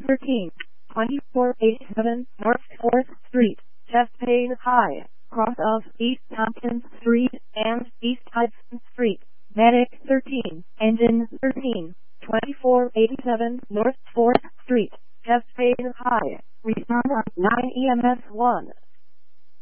13, 2487 North 4th Street, chest pain high, cross of East Tompkins Street and East Hudson Street. Medic 13, engine 13, 2487 North 4th Street, chest pain high. Respond on 9 EMS 1.